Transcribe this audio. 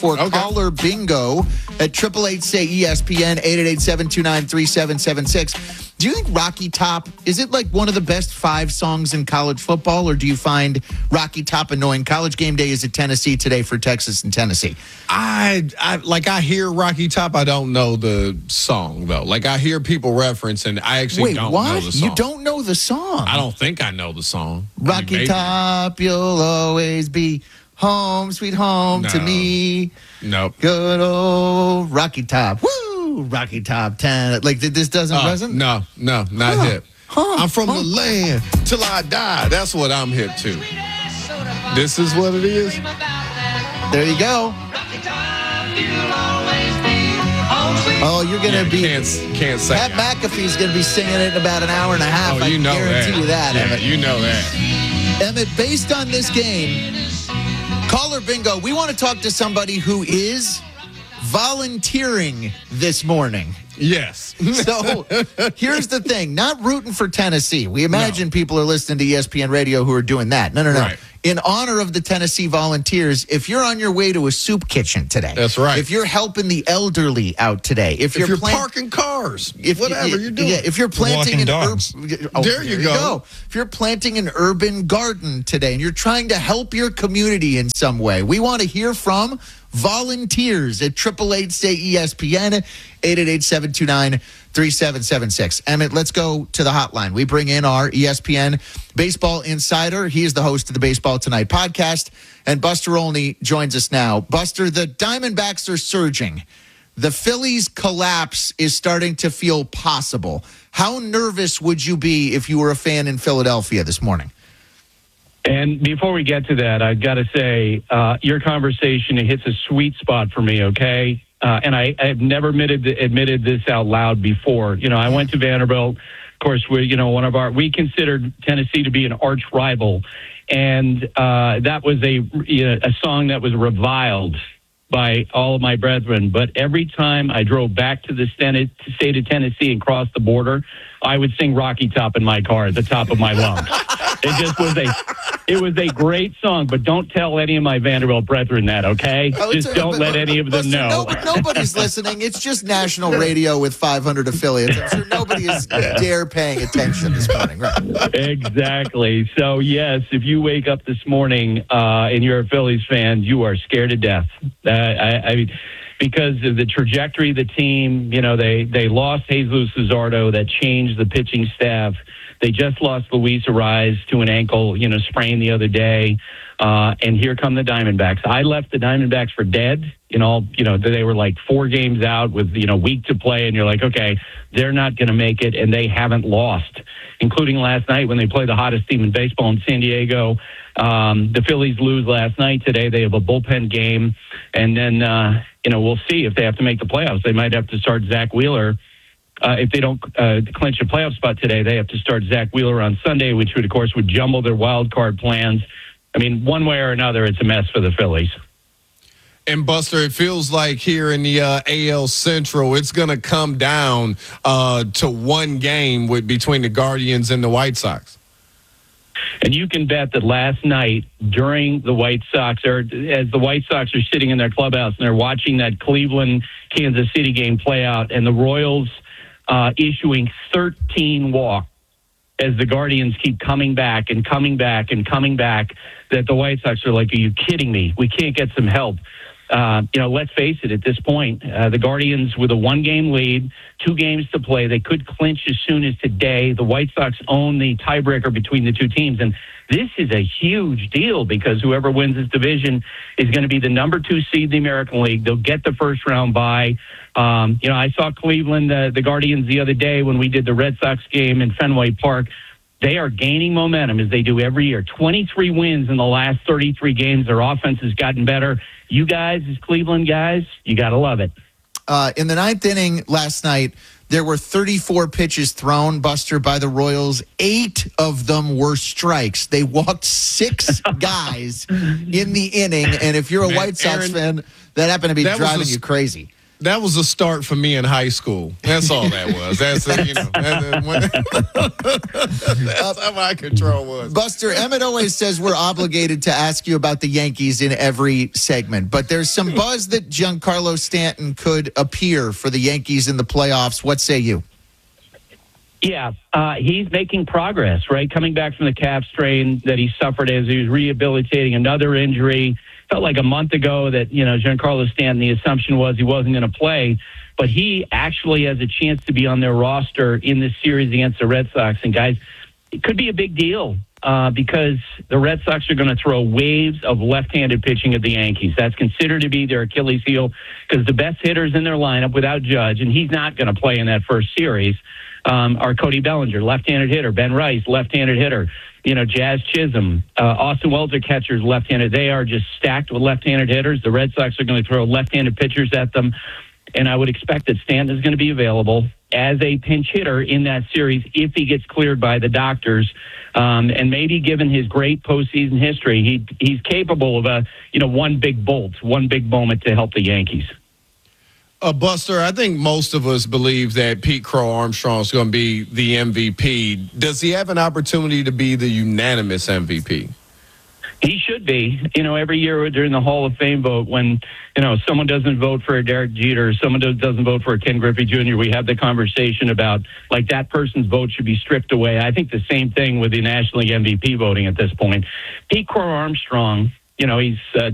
for caller bingo at 888-SAY-ESPN, 888-729-3776. Do you think Rocky Top, is it like one of the best 5 songs in college football, or do you find Rocky Top annoying? College Game Day is at Tennessee today for Texas and Tennessee. I hear Rocky Top. I don't know the song, though. Like, I hear people reference, and I actually don't know the song. You don't know the song? I don't think I know the song. Rocky Top, you'll always be home, sweet home to me. Nope. Good old Rocky Top. Woo! Rocky Top 10. Like, this doesn't resonate? No, not hip. I'm from the land till I die. That's what I'm hip to. This is what it is. There you go. Oh, you're going to be... Can't say Pat McAfee's going to be singing it in about an hour and a half. Oh, you know that. I guarantee you that, yeah, Emmett. You know that. Emmett, based on this game, caller bingo, we want to talk to somebody who is volunteering this morning. Yes. So here's the thing. Not rooting for Tennessee. We imagine people are listening to ESPN Radio who are doing that. No. Right. In honor of the Tennessee Volunteers, if you're on your way to a soup kitchen today. That's right. If you're helping the elderly out today. If you're parking cars. Whatever you're doing. Yeah, if you're planting there you go. If you're planting an urban garden today and you're trying to help your community in some way, we want to hear from volunteers at 888-SAY-ESPN, 888-729-3776. Emmett, let's go to the hotline. We bring in our ESPN baseball insider. He is the host of the Baseball Tonight podcast, and Buster Olney joins us now. Buster, the Diamondbacks are surging. The Phillies' collapse is starting to feel possible. How nervous would you be if you were a fan in Philadelphia this morning? And before we get to that, I've got to say, your conversation hits a sweet spot for me, okay? And I've never admitted this out loud before. You know, I went to Vanderbilt. Of course, we considered Tennessee to be an arch rival. And that was a song that was reviled by all of my brethren. But every time I drove back to the state of Tennessee and crossed the border, I would sing Rocky Top in my car at the top of my lungs. It was a great song, but don't tell any of my Vanderbilt brethren that, okay? Just don't let any of them know. Nobody's listening. It's just national radio with 500 affiliates. I'm sure nobody is dare paying attention this morning, right? Exactly. So, yes, if you wake up this morning and you're a Phillies fan, you are scared to death. Because of the trajectory of the team, you know, they lost Jesus Luzardo. That changed the pitching staff. They just lost Luis Arraez to an ankle, sprain the other day. And here come the Diamondbacks. I left the Diamondbacks for dead. They were like 4 games out with, week to play. And you're like, okay, they're not going to make it. And they haven't lost, including last night when they played the hottest team in baseball in San Diego. The Phillies lose last night. Today they have a bullpen game. And then, we'll see if they have to make the playoffs. They might have to start Zach Wheeler. If they don't clinch a playoff spot today, they have to start Zach Wheeler on Sunday, which would jumble their wild card plans. I mean, one way or another, it's a mess for the Phillies. And, Buster, it feels like here in the AL Central, it's going to come down to one game between the Guardians and the White Sox. And you can bet that last night during the White Sox, or as the White Sox are sitting in their clubhouse and they're watching that Cleveland-Kansas City game play out, and the Royals issuing 13 walks as the Guardians keep coming back, that the White Sox are like, are you kidding me? We can't get some help. Let's face it, at this point, the Guardians with a 1-game lead, 2 games to play, they could clinch as soon as today. The White Sox own the tiebreaker between the 2 teams, and this is a huge deal because whoever wins this division is going to be the number 2 seed in the American League. They'll get the first round bye. I saw Cleveland, the Guardians the other day when we did the Red Sox game in Fenway Park. They are gaining momentum as they do every year. 23 wins in the last 33 games. Their offense has gotten better. You guys, as Cleveland guys, you got to love it. In the 9th inning last night, there were 34 pitches thrown, Buster, by the Royals. 8 of them were strikes. They walked 6 guys in the inning. And if you're a White Sox fan, that happened to be driving you crazy. That was a start for me in high school. That's all that was. That's how my control was. Buster, Emmett always says we're obligated to ask you about the Yankees in every segment, but there's some buzz that Giancarlo Stanton could appear for the Yankees in the playoffs. What say you? Yeah, he's making progress, right? Coming back from the calf strain that he suffered as he was rehabilitating another injury. Felt like a month ago that, Giancarlo Stanton, the assumption was he wasn't going to play, but he actually has a chance to be on their roster in this series against the Red Sox. And guys, it could be a big deal because the Red Sox are going to throw waves of left-handed pitching at the Yankees. That's considered to be their Achilles heel because the best hitters in their lineup without Judge, and he's not going to play in that first series, are Cody Bellinger, left-handed hitter, Ben Rice, left-handed hitter, Jazz Chisholm, Austin Wells are catchers, left-handed. They are just stacked with left-handed hitters. The Red Sox are going to throw left-handed pitchers at them, and I would expect that Stanton is going to be available as a pinch hitter in that series if he gets cleared by the doctors. And maybe given his great postseason history, he's capable of one big bolt, one big moment to help the Yankees. Buster, I think most of us believe that Pete Crow Armstrong is going to be the MVP. Does he have an opportunity to be the unanimous MVP? He should be. Every year during the Hall of Fame vote, when, someone doesn't vote for a Derek Jeter, someone doesn't vote for a Ken Griffey Jr., we have the conversation about, that person's vote should be stripped away. I think the same thing with the National League MVP voting at this point. Pete Crow Armstrong, he's